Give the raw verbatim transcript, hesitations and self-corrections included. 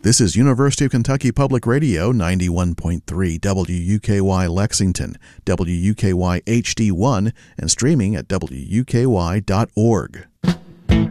This is University of Kentucky Public Radio, ninety-one point three W U K Y Lexington, W U K Y H D one, and streaming at W U K Y dot org.